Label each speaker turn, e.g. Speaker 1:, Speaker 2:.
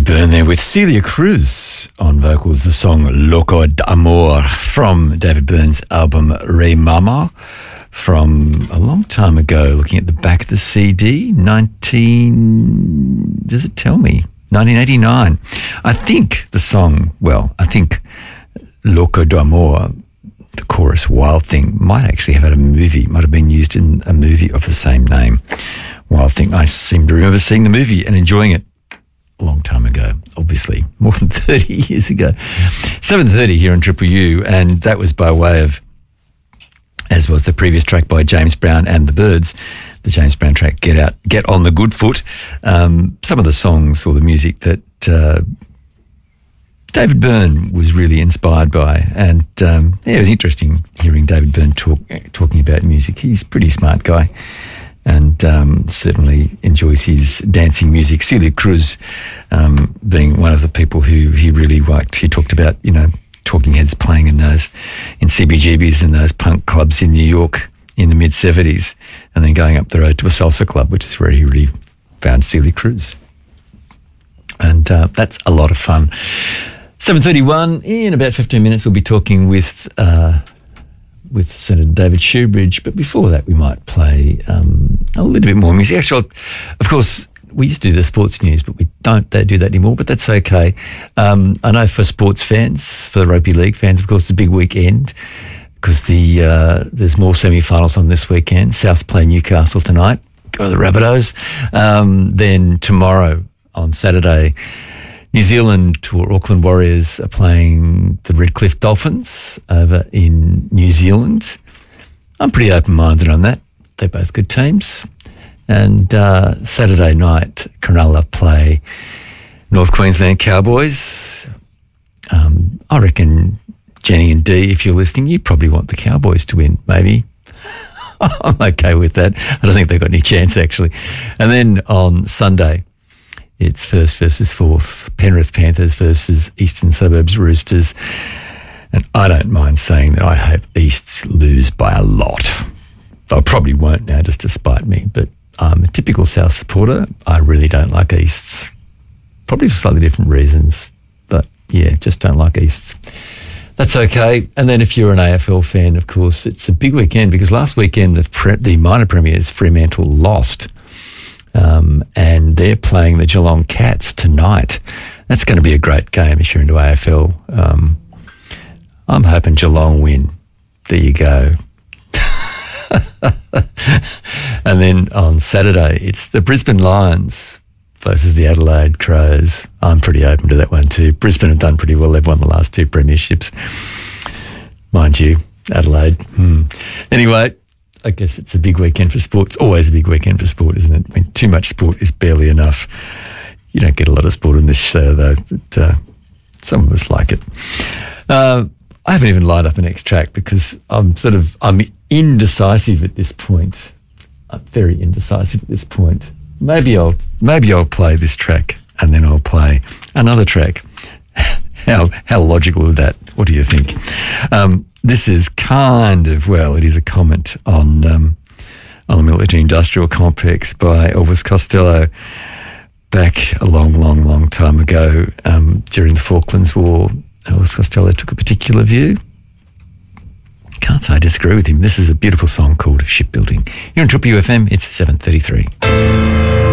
Speaker 1: David Byrne there with Celia Cruz on vocals, the song Loco d'Amor from David Byrne's album Re Mama from a long time ago. Looking at the back of the CD, 1989. I think the song, I think Loco d'Amor, the chorus Wild Thing, might actually have had a movie, might have been used in a movie of the same name, Wild Thing. I seem to remember seeing the movie and enjoying it a long time ago, obviously, more than 30 years ago. 7:30 here on Triple U, and that was by way of, as was the previous track by James Brown and the Byrds, the James Brown track Get on the Good Foot. Some of the songs or the music that David Byrne was really inspired by, and it was interesting hearing David Byrne talking about music. He's a pretty smart guy, and certainly enjoys his dancing music. Celia Cruz being one of the people who he really liked. He talked about, Talking Heads playing in CBGBs and those punk clubs in New York in the mid-70s, and then going up the road to a salsa club, which is where he really found Celia Cruz. And that's a lot of fun. 7:31, in about 15 minutes, we'll be talking with Senator David Shoebridge, but before that we might play a little bit more music. Actually, of course, we used to do the sports news, but we don't do that anymore, but that's okay. I know for sports fans, for rugby league fans, of course, it's a big weekend because there's more semi-finals on this weekend. South play Newcastle tonight, go to the Rabbitohs. Then tomorrow, on Saturday, New Zealand or Auckland Warriors are playing the Redcliffe Dolphins over in New Zealand. I'm pretty open-minded on that. They're both good teams. And Saturday night, Cronulla play North Queensland Cowboys. I reckon, Jenny and Dee, if you're listening, you probably want the Cowboys to win, maybe. I'm okay with that. I don't think they've got any chance, actually. And then on Sunday, it's first versus fourth, Penrith Panthers versus Eastern Suburbs Roosters. And I don't mind saying that I hope Easts lose by a lot. I probably won't now, just to spite me, but I'm a typical South supporter. I really don't like Easts, probably for slightly different reasons. But yeah, just don't like Easts. That's okay. And then if you're an AFL fan, of course, it's a big weekend because last weekend the minor premiers, Fremantle, lost. And they're playing the Geelong Cats tonight. That's going to be a great game if you're into AFL. I'm hoping Geelong win. There you go. And then on Saturday, it's the Brisbane Lions versus the Adelaide Crows. I'm pretty open to that one too. Brisbane have done pretty well. They've won the last two premierships. Mind you, Adelaide. Anyway, I guess it's a big weekend for sport. It's always a big weekend for sport, isn't it? I mean, too much sport is barely enough. You don't get a lot of sport in this show, though, but some of us like it. I haven't even lined up a next track because I'm indecisive at this point. I'm very indecisive at this point. Maybe I'll play this track and then I'll play another track. How logical is that? What do you think? This is it is a comment on the military-industrial complex by Elvis Costello back a long, long, long time ago during the Falklands War. Elvis Costello took a particular view. Can't say I disagree with him. This is a beautiful song called Shipbuilding. You're on Triple U FM. It's 7:33.